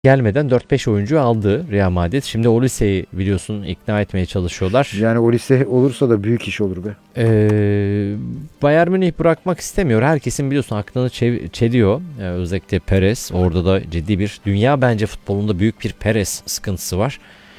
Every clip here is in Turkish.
gelmeden 4-5 oyuncu aldı Real Madrid. Şimdi Olise'yi biliyorsun ikna etmeye çalışıyorlar. Yani Olise olursa da büyük iş olur be. Bayern Münih bırakmak istemiyor. Herkesin biliyorsun aklını çeliyor. Özellikle Perez. Orada da ciddi bir dünya bence futbolunda büyük bir Perez sıkıntısı var.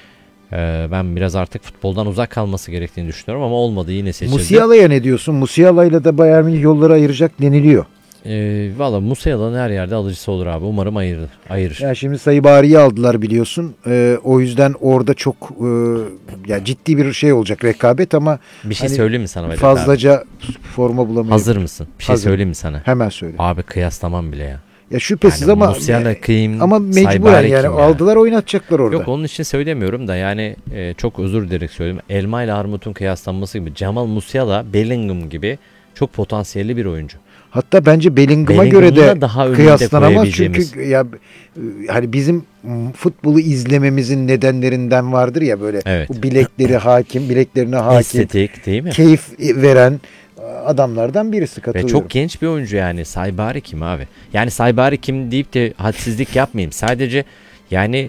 Ben biraz artık futboldan uzak kalması gerektiğini düşünüyorum ama olmadı, yine seçildi. Musiala'ya ne diyorsun? Musiala'yla da Bayern Münih yolları ayıracak deniliyor. Valla Musiala'nın her yerde alıcısı olur abi. Umarım ayırır. Yani şimdi Sayı Bari'yi aldılar biliyorsun. O yüzden orada çok yani ciddi bir şey olacak, rekabet, ama bir şey söyleyeyim mi sana Vedat fazlaca abi? Forma bulamıyor. Hazır mısın? Bir şey Hazır. söyleyeyim mi sana? Hemen söyle. Abi kıyaslamam bile ya. Ya şüphesiz yani ama Musiala kıyım, ama mecburen yani aldılar, oynatacaklar orada. Yok, onun için söylemiyorum da yani çok özür dilerim söyleyeyim. Elma ile armutun kıyaslanması gibi. Jamal Musiala, Bellingham gibi çok potansiyelli bir oyuncu. Hatta bence Bellingham'a göre de daha kıyaslanamaz çünkü ya hani bizim futbolu izlememizin nedenlerinden vardır ya böyle, evet. Bu bileklerine hakim, estetik değil mi? Keyif veren adamlardan birisi, katılıyorum. Ve çok genç bir oyuncu yani. Saybari kim abi? Yani Saybari kim deyip de hadsizlik yapmayayım. Sadece yani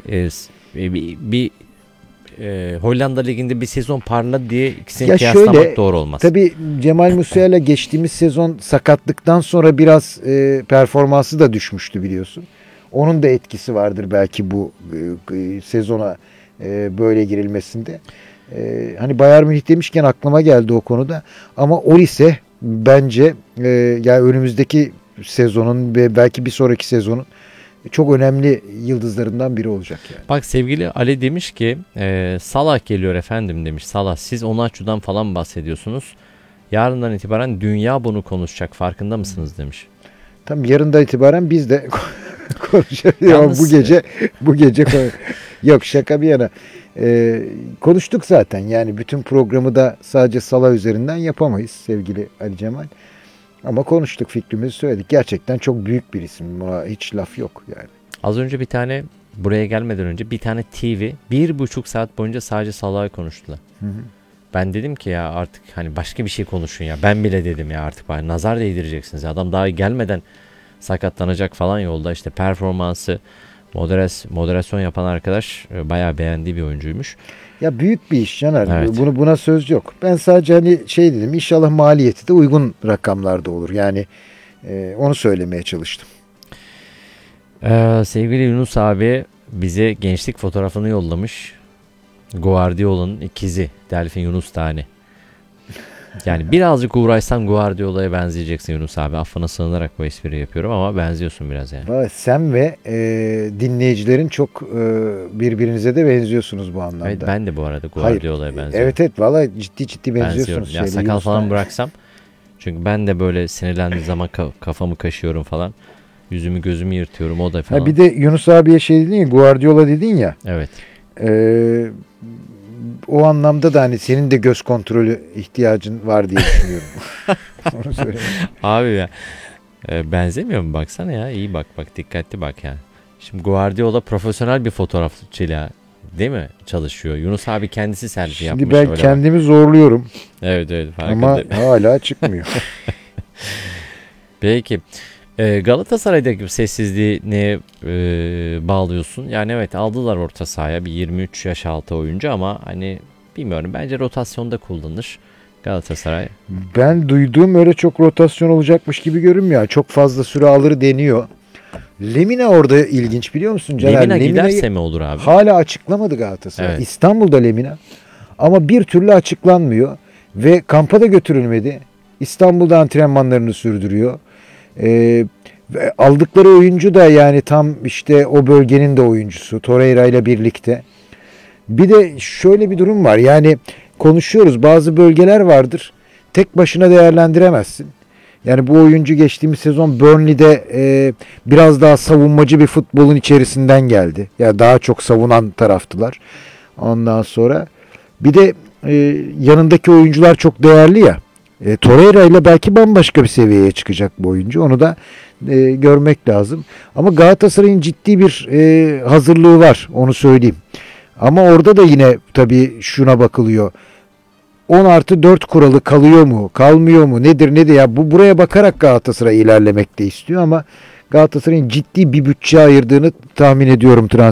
bir Hollanda Ligi'nde bir sezon parladı diye ikisini kıyaslamak doğru olmaz. Tabii Cemal Musiala geçtiğimiz sezon sakatlıktan sonra biraz performansı da düşmüştü biliyorsun. Onun da etkisi vardır belki bu sezona böyle girilmesinde. Hani Bayern Münih demişken aklıma geldi o konuda. Ama Olise bence yani önümüzdeki sezonun ve belki bir sonraki sezonun çok önemli yıldızlarından biri olacak yani. Bak sevgili Ali demiş ki Salah geliyor efendim demiş. Salah, siz Onaçu'dan falan bahsediyorsunuz. Yarından itibaren dünya bunu konuşacak, farkında mısınız demiş. Tam yarından itibaren biz de konuşacağız. Bu gece yok, şaka bir yana. Konuştuk zaten yani bütün programı da sadece Salah üzerinden yapamayız sevgili Ali Cemal. Ama konuştuk, fikrimizi söyledik. Gerçekten çok büyük bir isim. Buna hiç laf yok yani. Az önce bir tane, buraya gelmeden önce bir tane TV 1,5 saat boyunca sadece Salah'ı konuştular. Hı hı. Ben dedim ki ya artık hani başka bir şey konuşun ya. Ben bile dedim ya artık bari nazar değdireceksiniz. Adam daha gelmeden sakatlanacak falan yolda. İşte performansı, moderasyon yapan arkadaş bayağı beğendiği bir oyuncuymuş. Ya büyük bir iş Caner. Evet. Buna söz yok. Ben sadece hani şey dedim, inşallah maliyeti de uygun rakamlarda olur. Yani onu söylemeye çalıştım. Sevgili Yunus abi bize gençlik fotoğrafını yollamış. Guardiola'nın ikizi Delfin Yunus Tane. Yani birazcık uğraşsan Guardiola'ya benzeyeceksin Yunus abi. Affına sığınarak bu espriyi yapıyorum ama benziyorsun biraz yani. Sen ve dinleyicilerin çok birbirinize de benziyorsunuz bu anlamda. Evet, ben de bu arada Guardiola'ya benziyorum. Evet valla ciddi benziyorsunuz. Ya sakal Yunus falan bıraksam. Çünkü ben de böyle sinirlendiğim zaman kafamı kaşıyorum falan. Yüzümü gözümü yırtıyorum, o da falan. Ha, bir de Yunus abiye şey dedin ya, Guardiola dedin ya. Evet. O anlamda da hani senin de göz kontrolü ihtiyacın var diye düşünüyorum. Onu söyleyeyim. Abi ya benzemiyor mu, baksana ya, iyi bak dikkatli bak yani. Şimdi Guardiola profesyonel bir fotoğrafçıyla değil mi çalışıyor? Yunus abi kendisi selfie yapmış. Şimdi ben kendimi zorluyorum. Evet ama hala çıkmıyor. Peki. Galatasaray'daki sessizliği neye bağlıyorsun? Yani evet, aldılar orta sahaya bir 23 yaş altı oyuncu ama hani bilmiyorum, bence rotasyonda kullanır Galatasaray. Ben duyduğum öyle çok rotasyon olacakmış gibi görünmüyor. Çok fazla süre alır deniyor. Lemina orada ilginç, biliyor musun Caner? Lemina giderse mi olur abi? Hala açıklamadı Galatasaray. Evet. İstanbul'da Lemina ama bir türlü açıklanmıyor ve kampa da götürülmedi. İstanbul'da antrenmanlarını sürdürüyor. Aldıkları oyuncu da yani tam işte o bölgenin de oyuncusu, Torreira ile birlikte. Bir de şöyle bir durum var, yani konuşuyoruz, bazı bölgeler vardır tek başına değerlendiremezsin. Yani bu oyuncu geçtiğimiz sezon Burnley'de biraz daha savunmacı bir futbolun içerisinden geldi. Yani daha çok savunan taraftılar. Ondan sonra bir de yanındaki oyuncular çok değerli ya. Torreira ile belki bambaşka bir seviyeye çıkacak bu oyuncu. Onu da görmek lazım. Ama Galatasaray'ın ciddi bir hazırlığı var. Onu söyleyeyim. Ama orada da yine tabii şuna bakılıyor. 10+4 kuralı kalıyor mu? Kalmıyor mu? Nedir? Ya buraya bakarak Galatasaray ilerlemek de istiyor ama Galatasaray'ın ciddi bir bütçe ayırdığını tahmin ediyorum